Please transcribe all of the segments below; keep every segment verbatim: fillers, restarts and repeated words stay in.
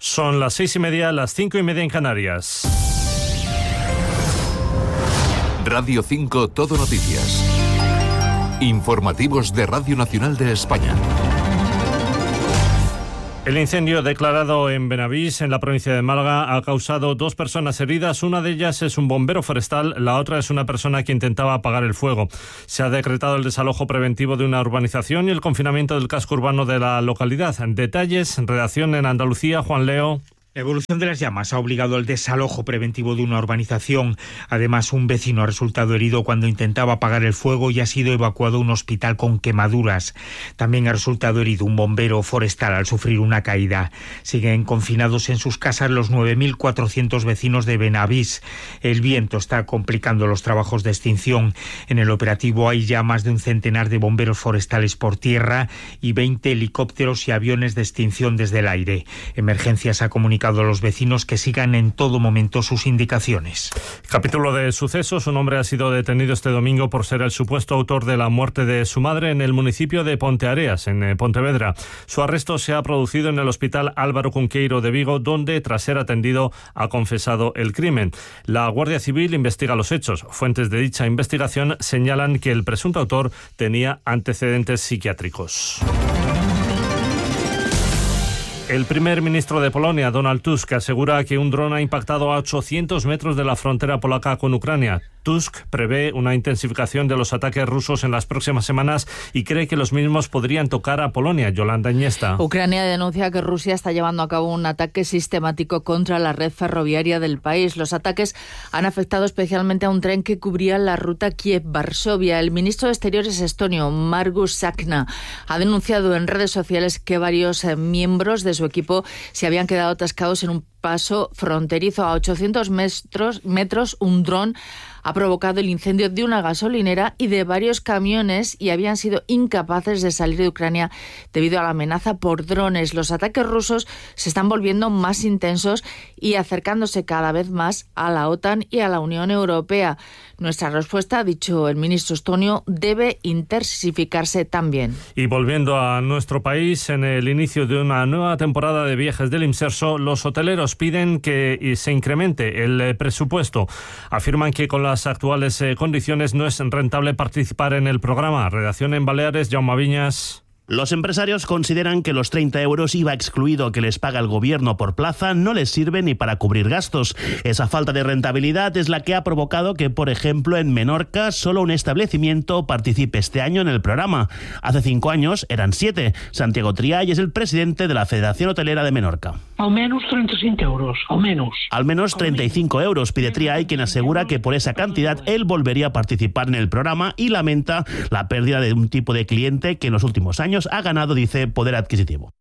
Son las seis y media, las cinco y media en Canarias. Radio cinco Todo Noticias. Informativos de Radio Nacional de España. El incendio declarado en Benavís, en la provincia de Málaga, ha causado dos personas heridas. Una de ellas es un bombero forestal, la otra es una persona que intentaba apagar el fuego. Se ha decretado el desalojo preventivo de una urbanización y el confinamiento del casco urbano de la localidad. Detalles, redacción en Andalucía, Juan Leo. La evolución de las llamas ha obligado al desalojo preventivo de una urbanización. Además, un vecino ha resultado herido cuando intentaba apagar el fuego y ha sido evacuado a un hospital con quemaduras. También ha resultado herido un bombero forestal al sufrir una caída. Siguen confinados en sus casas los nueve mil cuatrocientos vecinos de Benavís. El viento está complicando los trabajos de extinción. En el operativo hay ya más de un centenar de bomberos forestales por tierra y veinte helicópteros y aviones de extinción desde el aire. Emergencias ha comunicado a los vecinos que sigan en todo momento sus indicaciones. Capítulo de sucesos. Un hombre ha sido detenido este domingo por ser el supuesto autor de la muerte de su madre en el municipio de Ponteareas, en Pontevedra. Su arresto se ha producido en el hospital Álvaro Cunqueiro de Vigo, donde, tras ser atendido, ha confesado el crimen. La Guardia Civil investiga los hechos. Fuentes de dicha investigación señalan que el presunto autor tenía antecedentes psiquiátricos. El primer ministro de Polonia, Donald Tusk, asegura que un dron ha impactado a ochocientos metros de la frontera polaca con Ucrania. Tusk prevé una intensificación de los ataques rusos en las próximas semanas y cree que los mismos podrían tocar a Polonia. Yolanda Iniesta. Ucrania denuncia que Rusia está llevando a cabo un ataque sistemático contra la red ferroviaria del país. Los ataques han afectado especialmente a un tren que cubría la ruta Kiev-Varsovia. El ministro de Exteriores estonio, Margus Tsahkna, ha denunciado en redes sociales que varios eh, miembros de su equipo se habían quedado atascados en un paso fronterizo. A ochocientos metros, metros un dron ha provocado el incendio de una gasolinera y de varios camiones y habían sido incapaces de salir de Ucrania debido a la amenaza por drones. Los ataques rusos se están volviendo más intensos y acercándose cada vez más a la OTAN y a la Unión Europea. Nuestra respuesta, ha dicho el ministro estonio, debe intensificarse también. Y volviendo a nuestro país, en el inicio de una nueva temporada de viajes del Imserso, los hoteleros piden que se incremente el presupuesto. Afirman que con las actuales condiciones no es rentable participar en el programa. Redacción en Baleares, Jaume Viñas. Los empresarios consideran que los treinta euros I V A excluido que les paga el gobierno por plaza no les sirve ni para cubrir gastos. Esa falta de rentabilidad es la que ha provocado que, por ejemplo, en Menorca solo un establecimiento participe este año en el programa. Hace cinco años eran siete. Santiago Triay es el presidente de la Federación Hotelera de Menorca. Al menos treinta y cinco euros, al menos. Al menos treinta y cinco euros pide Triay, quien asegura que por esa cantidad él volvería a participar en el programa y lamenta la pérdida de un tipo de cliente que en los últimos años ha ganado, dice, poder adquisitivo.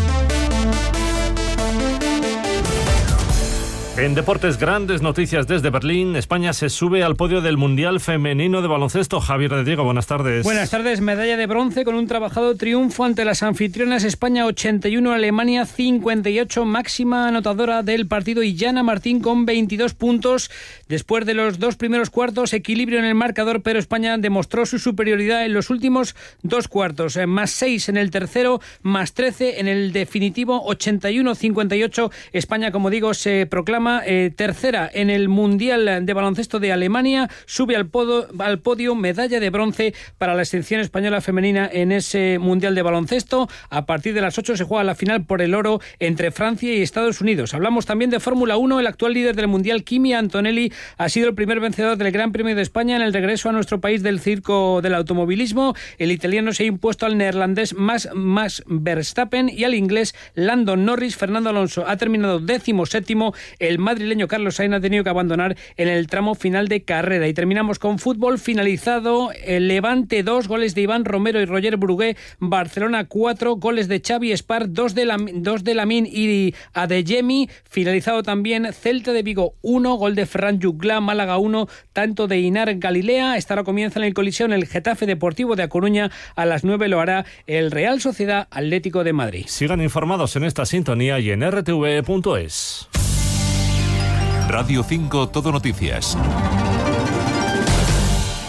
En deportes, grandes noticias desde Berlín. España se sube al podio del Mundial Femenino de Baloncesto. Javier de Diego, buenas tardes. Buenas tardes. Medalla de bronce con un trabajado triunfo ante las anfitrionas. España ochenta y uno, Alemania cincuenta y ocho. Máxima anotadora del partido Illana Martín con veintidós puntos. Después de los dos primeros cuartos, equilibrio en el marcador, pero España demostró su superioridad en los últimos dos cuartos. Más seis en el tercero, más trece en el definitivo, ochenta y uno cincuenta y ocho. España, como digo, se proclama Eh, tercera en el Mundial de Baloncesto de Alemania, sube al, podo, al podio, medalla de bronce para la selección española femenina en ese Mundial de Baloncesto. A partir de las ocho se juega la final por el oro entre Francia y Estados Unidos. Hablamos también de Fórmula uno. El actual líder del Mundial, Kimi Antonelli, ha sido el primer vencedor del Gran Premio de España en el regreso a nuestro país del circo del automovilismo. El italiano se ha impuesto al neerlandés Max, Max Verstappen y al inglés Lando Norris. Fernando Alonso ha terminado décimo séptimo. El El madrileño Carlos Sainz ha tenido que abandonar en el tramo final de carrera. Y terminamos con fútbol finalizado. El Levante dos, goles de Iván Romero y Roger Brugué. Barcelona cuatro, goles de Xavi Espar, dos de, la, dos de Lamine y Adeyemi. Finalizado también Celta de Vigo uno, gol de Ferran Juglà. Málaga uno, tanto de Inar Galilea. Esta hora comienza en el colisión el Getafe Deportivo de A Coruña. A las nueve lo hará el Real Sociedad Atlético de Madrid. Sigan informados en esta sintonía y en r t v punto es. Radio cinco Todo Noticias.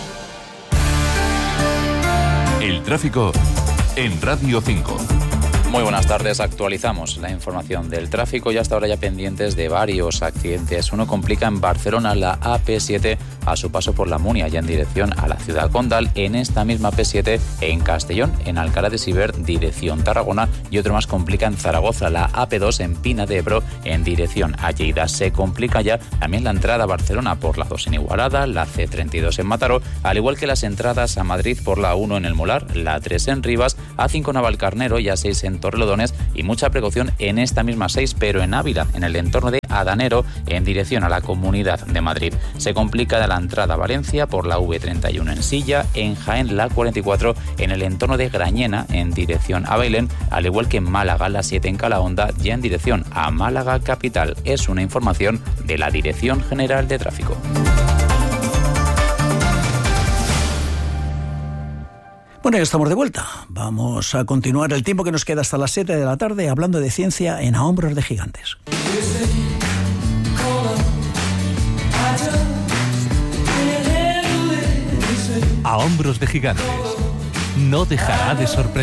El tráfico en Radio cinco. Muy buenas tardes, actualizamos la información del tráfico y hasta ahora ya pendientes de varios accidentes. Uno complica en Barcelona la A P siete a su paso por la Munia, ya en dirección a la ciudad condal. En esta misma P siete en Castellón, en Alcalá de Civer, dirección Tarragona, y otro más complica en Zaragoza, la A P dos en Pina de Ebro, en dirección a Lleida. Se complica ya también la entrada a Barcelona por la dos en Igualada, la C treinta y dos en Mataró, al igual que las entradas a Madrid por la uno en El Molar, la tres en Rivas, A cinco en Navalcarnero y A seis en Torrelodones, y mucha precaución en esta misma seis, pero en Ávila, en el entorno de Adanero, en dirección a la Comunidad de Madrid. Se complica de la entrada a Valencia por la V treinta y uno en Silla, en Jaén la cuarenta y cuatro en el entorno de Grañena, en dirección a Bailén, al igual que en Málaga la siete en Calahonda, ya en dirección a Málaga capital. Es una información de la Dirección General de Tráfico. Bueno, ya estamos de vuelta. Vamos a continuar el tiempo que nos queda hasta las siete de la tarde hablando de ciencia en A Hombros de Gigantes. A Hombros de Gigantes. No dejará de sorprender.